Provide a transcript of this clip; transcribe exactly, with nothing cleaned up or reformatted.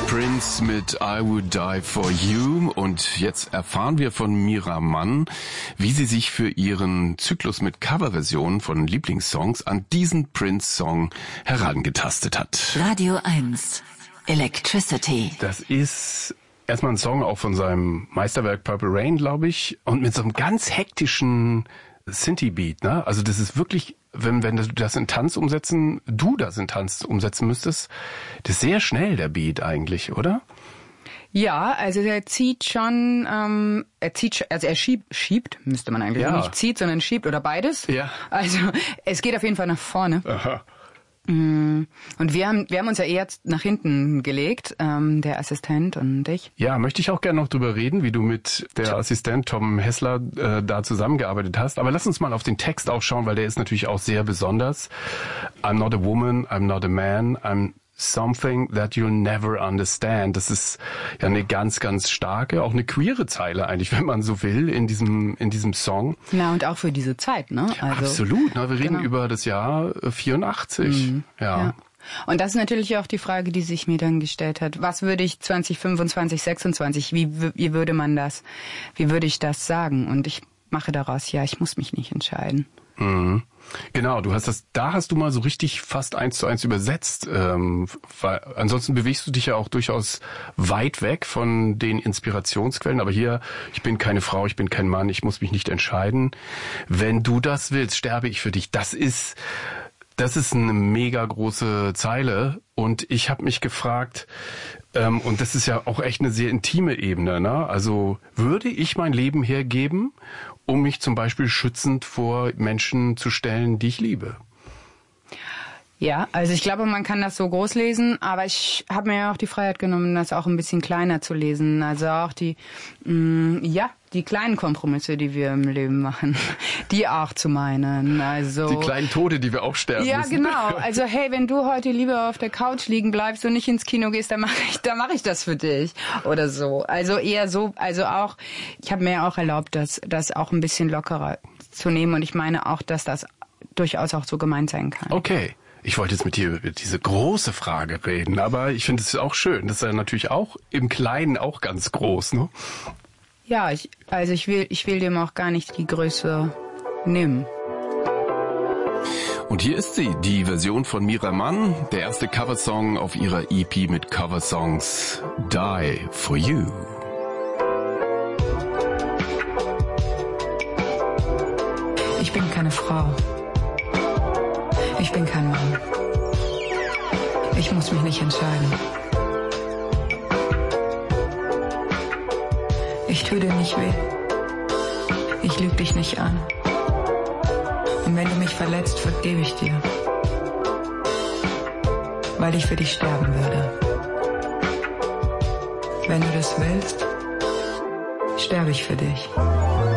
Prince mit I Would Die For You. Und jetzt erfahren wir von Mira Mann, wie sie sich für ihren Zyklus mit Coverversionen von Lieblingssongs an diesen Prince-Song herangetastet hat. Radio eins, Electricity. Das ist erstmal ein Song auch von seinem Meisterwerk Purple Rain, glaube ich, und mit so einem ganz hektischen Synthie-Beat, ne? Also das ist wirklich, wenn wenn du das in Tanz umsetzen, du das in Tanz umsetzen müsstest, das ist sehr schnell, der Beat eigentlich, oder? Ja, also er zieht schon, ähm, er zieht, also er schiebt, schiebt, müsste man eigentlich ja. nicht zieht, sondern schiebt oder beides. Ja. Also es geht auf jeden Fall nach vorne. Aha. Und wir haben, wir haben uns ja eher nach hinten gelegt, ähm, der Assistent und ich. Ja, möchte ich auch gerne noch drüber reden, wie du mit der Assistent Tom Hessler äh, da zusammengearbeitet hast. Aber lass uns mal auf den Text auch schauen, weil der ist natürlich auch sehr besonders. I'm not a woman, I'm not a man, I'm something that you'll never understand. Das ist ja eine ganz, ganz starke, auch eine queere Zeile eigentlich, wenn man so will, in diesem in diesem Song. Na, und auch für diese Zeit, ne? Also, absolut, ne? Wir reden genau. über das Jahr vierundachtzig. Mhm. Ja. ja. Und das ist natürlich auch die Frage, die sich mir dann gestellt hat. Was würde ich zwanzig fünfundzwanzig, sechsundzwanzig, wie, wie würde man das, wie würde ich das sagen? Und ich mache daraus, ja, ich muss mich nicht entscheiden. Mhm. Genau, du hast das, da hast du mal so richtig fast eins zu eins übersetzt. Ähm, weil ansonsten bewegst du dich ja auch durchaus weit weg von den Inspirationsquellen. Aber hier, ich bin keine Frau, ich bin kein Mann, ich muss mich nicht entscheiden. Wenn du das willst, sterbe ich für dich. Das ist, das ist eine mega große Zeile. Und ich habe mich gefragt, ähm, und das ist ja auch echt eine sehr intime Ebene, ne? Also würde ich mein Leben hergeben, um mich zum Beispiel schützend vor Menschen zu stellen, die ich liebe? Ja, also ich glaube, man kann das so groß lesen, aber ich habe mir ja auch die Freiheit genommen, das auch ein bisschen kleiner zu lesen. Also auch die, mh, ja, die kleinen Kompromisse, die wir im Leben machen, die auch zu meinen. Also die kleinen Tode, die wir auch sterben ja, müssen. genau. Also hey, wenn du heute lieber auf der Couch liegen bleibst und nicht ins Kino gehst, dann mache ich, dann mache ich das für dich oder so. Also eher so, also auch, ich habe mir auch erlaubt, das, das auch ein bisschen lockerer zu nehmen und ich meine auch, dass das durchaus auch so gemeint sein kann. Okay. Ich wollte jetzt mit dir über diese große Frage reden, aber ich finde es auch schön. Das ist ja natürlich auch im Kleinen auch ganz groß, ne? Ja, ich, also ich will, ich will dem auch gar nicht die Größe nehmen. Und hier ist sie, die Version von Mira Mann, der erste Coversong auf ihrer E P mit Coversongs Die For You. Ich bin keine Frau. Ich bin kein Mann. Ich muss mich nicht entscheiden. Ich tue dir nicht weh. Ich lüge dich nicht an. Und wenn du mich verletzt, vergebe ich dir. Weil ich für dich sterben würde. Wenn du das willst, sterbe ich für dich.